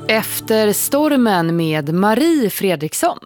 Efter stormen med Marie Fredriksson.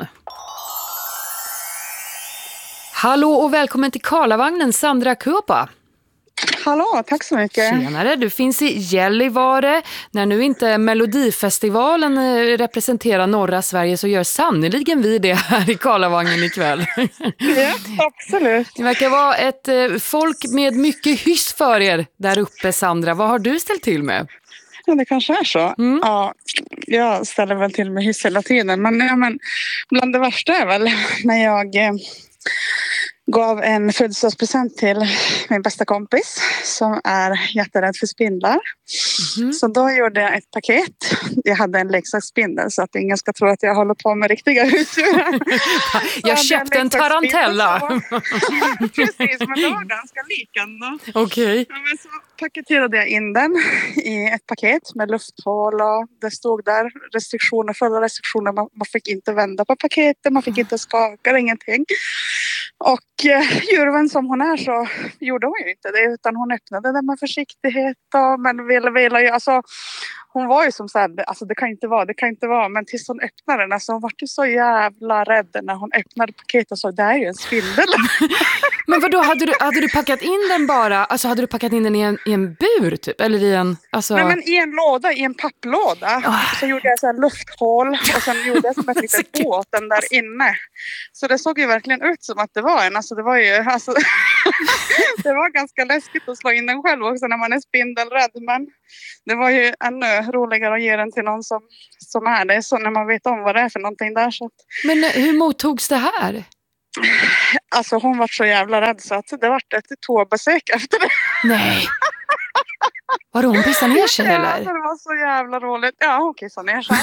Hallå och välkommen till Karlavagnen, Sandra Kuopa. Hallå, tack så mycket. Tjenare, du finns i Gällivare. När nu inte Melodifestivalen representerar norra Sverige så gör sannoliken vi det här i Karlavagnen ikväll. Ja, absolut. Det verkar vara ett folk med mycket hyss för er där uppe, Sandra. Vad har du ställt till med? Ja, det kanske är så. Ja, jag ställer väl till med hyss hela tiden. Men bland det värsta är väl när jag gav en födelsedagspresent till min bästa kompis som är jätterädd för spindlar. Så då gjorde jag ett paket. Jag hade en leksaksspindel så att ingen ska tro att jag håller på med riktiga husdjur. Jag köpte en tarantella. Precis, men det var ganska lik ändå. Okej. Ja, men så paketerade jag in den i ett paket med lufthål och det stod där fulla restriktioner. Man fick inte vända på paketet, man fick inte skaka, ingenting. Och djurvän som hon är så gjorde hon ju inte det utan hon öppnade den med försiktighet men ville ju, alltså hon var ju som så här, alltså det kan inte vara, men tills hon öppnade den, alltså hon var ju så jävla rädd när hon öppnade paketet och så det är ju en spindel. Men vadå, hade du packat in den bara, alltså hade du packat in den i en bur typ, eller i en, alltså... Nej men i en låda, i en papplåda. Så gjorde jag så här lufthål och sen gjorde jag som ett litet båten där inne. Så det såg ju verkligen ut som att det var en, alltså det var ju, alltså det var ganska läskigt att slå in den själv också när man är spindelrädd, men det var ju ännu roligare att ge den till någon som är det, så när man vet om vad det är för någonting där. Så att... Men hur mottogs det här? Alltså hon var så jävla rädd så att det var ett toabesök efter det. Nej. Var hon pissade ner sig eller? Ja, det var så jävla roligt. Ja, hon kissade ner sig.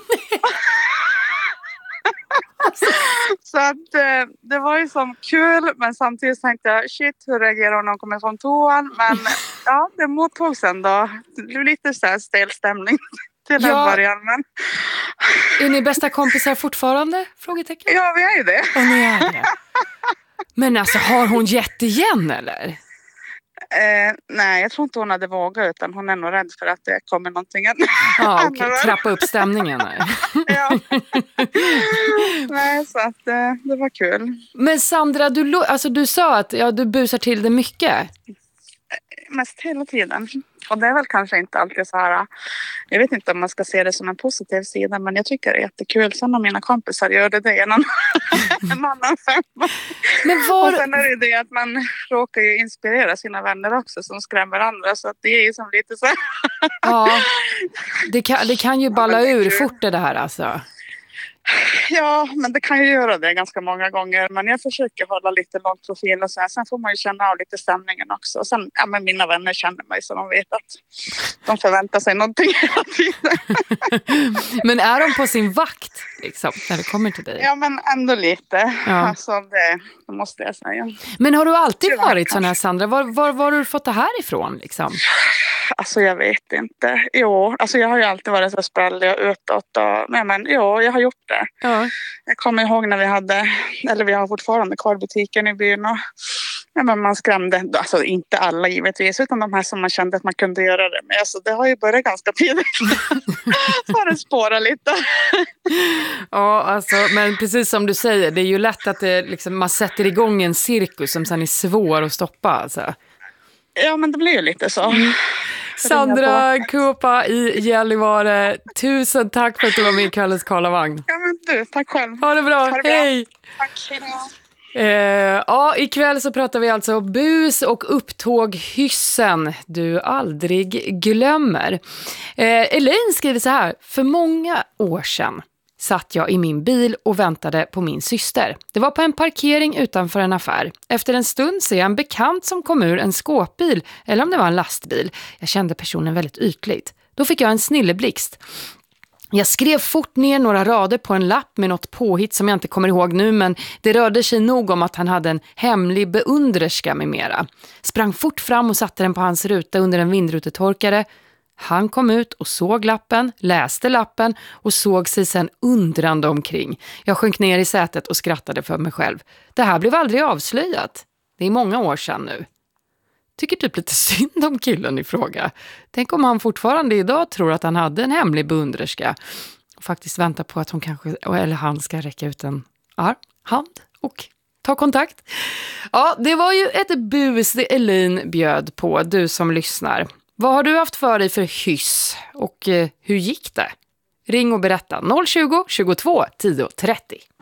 Så att det var ju som kul, men samtidigt tänkte jag shit, hur reagerar hon när hon kommer från toan? Men ja, det mottogs ändå. Det blev lite så här stel stämning till en början. Men... Är ni bästa kompisar fortfarande? Frågetecken. Ja, vi är ju det. Och ni är det. Men alltså, har hon gett igen eller? Nej, jag tror inte hon hade vågat utan hon är nog rädd för att det kommer någonting annat. Ja, okej. Trappa upp stämningen här. Ja. Nej, så att det var kul. Men Sandra, du sa att du busar till det mycket. Mest hela tiden. Och det är väl kanske inte alltid så här, jag vet inte om man ska se det som en positiv sida, men jag tycker det är jättekul. Sen om mina kompisar gör det en annan femma. Och sen är det att man råkar ju inspirera sina vänner också som skrämmer andra, så att det är ju som lite så. Ja, det kan ju balla ur fort det här alltså. Ja, men det kan ju göra det ganska många gånger. Men jag försöker hålla lite lång profil och så här. Sen får man ju känna av lite stämningen också. Och sen, men mina vänner känner mig så de vet att de förväntar sig någonting hela tiden. Men är de på sin vakt liksom, när det kommer till dig? Ja, men ändå lite. Ja. Alltså det måste jag säga. Men har du alltid varit sån här, Sandra? Var har du fått det här ifrån liksom? Alltså jag vet inte. Jo, alltså jag har ju alltid varit så sprallig och utåt. Men jag har gjort det. Ja. Jag kommer ihåg när vi har fortfarande kvar-butiken i byn och men man skrämde, alltså inte alla givetvis, utan de här som man kände att man kunde göra det med. Så det har ju börjat ganska tidigt. Så har det spårat lite. Ja, alltså, men precis som du säger, det är ju lätt att det, liksom, man sätter igång en cirkus som sen är svår att stoppa. Alltså. Ja, men det blir ju lite så. Sandra Kuopa i Gällivare, tusen tack för att du var med i kvällens Karlavagn. Ja, men du, tack själv. Ha det bra, hej! Tack, hej då. Ikväll så pratar vi alltså bus och upptåg hyssen du aldrig glömmer. Elaine skriver så här: för många år sedan satt jag i min bil och väntade på min syster. Det var på en parkering utanför en affär. Efter en stund ser jag en bekant som kom ur en skåpbil, eller om det var en lastbil. Jag kände personen väldigt ytligt. Då fick jag en snilleblixt. Jag skrev fort ner några rader på en lapp med något påhitt som jag inte kommer ihåg nu, men det rörde sig nog om att han hade en hemlig beundrerska med mera. Sprang fort fram och satte den på hans ruta under en vindrutetorkare. Han kom ut och såg lappen, läste lappen och såg sig sen undrande omkring. Jag sjönk ner i sätet och skrattade för mig själv. Det här blev aldrig avslöjat. Det är många år sedan nu. tycker typ lite synd om killen i fråga. Tänk om han fortfarande idag tror att han hade en hemlig beundrerska och faktiskt väntar på att hon kanske, eller han ska räcka ut en hand och ta kontakt. Ja, det var ju ett bus det Elaine bjöd på, du som lyssnar. Vad har du haft för dig för hyss och hur gick det? Ring och berätta 020 22 10 30.